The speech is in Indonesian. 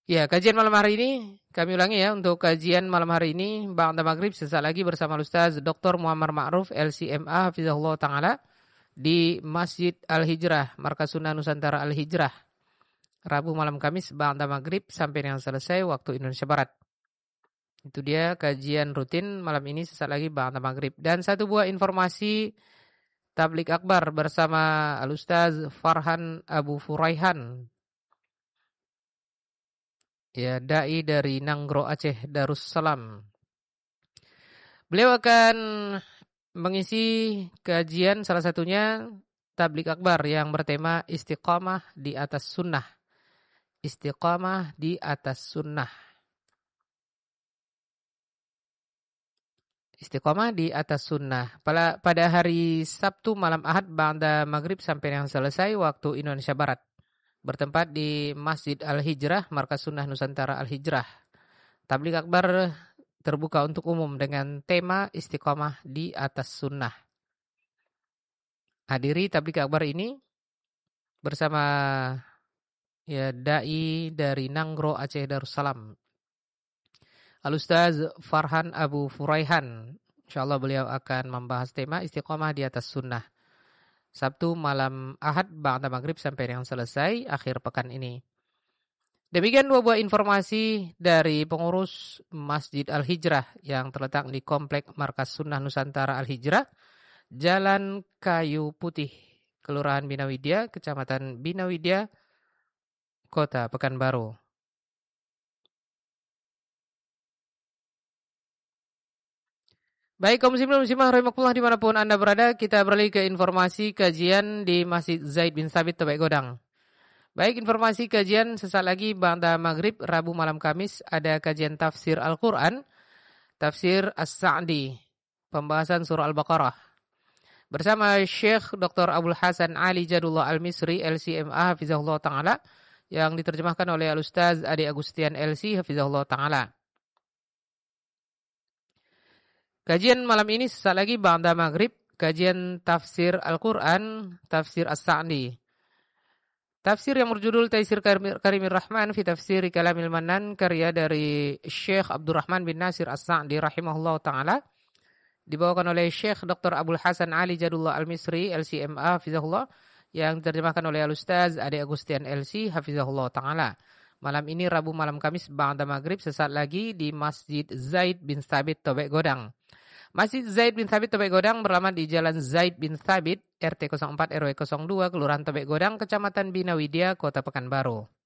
Ya, kajian malam hari ini kami ulangi ya, untuk kajian malam hari ini ba'da maghrib sesaat lagi bersama Ustaz Dr. Muhammad Ma'ruf LCMA hafizahullah taala di Masjid Al-Hijrah, Markas Sunnah Nusantara Al-Hijrah. Rabu malam Kamis ba'da maghrib sampai dengan selesai waktu Indonesia Barat. Itu dia kajian rutin malam ini sesaat lagi ba'da maghrib. Dan satu buah informasi tablik akbar bersama Al-Ustaz Farhan Abu Furaihan. Ya, dai dari Nanggro Aceh Darussalam. Beliau akan mengisi kajian salah satunya tablik akbar yang bertema istiqamah di atas sunnah. Istiqamah di atas sunnah. Istiqamah di atas sunnah. Pada hari Sabtu malam Ahad ba'da maghrib sampai yang selesai waktu Indonesia Barat. Bertempat di Masjid Al-Hijrah, Markas Sunnah Nusantara Al-Hijrah. Tablik akbar terbuka untuk umum dengan tema istiqamah di atas sunnah. Hadiri tablik akbar ini bersama ya dai dari Nanggro Aceh Darussalam, Al-Ustaz Farhan Abu Furaihan. Insyaallah beliau akan membahas tema istiqamah di atas sunnah. Sabtu malam Ahad ba'da maghrib sampai yang selesai akhir pekan ini. Demikian dua buah informasi dari pengurus Masjid Al-Hijrah yang terletak di Komplek Markas Sunnah Nusantara Al-Hijrah, Jalan Kayu Putih, Kelurahan Bina Widya, Kecamatan Bina Widya, Kota Pekanbaru. Baik, kaum muslimin dan muslimah rahimakumullah dimanapun Anda berada, kita beralih ke informasi kajian di Masjid Zaid bin Thabit Tebek Godang. Baik, informasi kajian sesaat lagi ba'da maghrib Rabu malam Kamis ada kajian tafsir Al-Quran, tafsir As-Sa'di, pembahasan surah Al-Baqarah. Bersama Syekh Dr. Abdul Hasan Ali Jadullah Al-Misri LCMA hafizahullah ta'ala, yang diterjemahkan oleh Al-Ustaz Ade Agustian LC hafizahullah ta'ala. Kajian malam ini sesaat lagi ba'da maghrib, kajian tafsir Al-Quran, tafsir As-Sa'di. Tafsir yang berjudul Taisir Karimir Rahman fi Tafsir Kalamil Manan, karya dari Syekh Abdurrahman bin Nasir As-Sa'di rahimahullah ta'ala, dibawakan oleh Syekh Dr. Abdul Hasan Ali Jadullah Al-Misri LCMA hafizahullah, yang diterjemahkan oleh Al-Ustaz Ade Agustian LC hafizahullah ta'ala. Malam ini Rabu malam Kamis ba'da maghrib sesaat lagi di Masjid Zaid bin Thabit Tebek Godang. Masjid Zaid bin Thabit Tebek Godang beralamat di Jalan Zaid bin Thabit, RT 04 RW 02, Kelurahan Tebek Godang, Kecamatan Bina Widya, Kota Pekanbaru.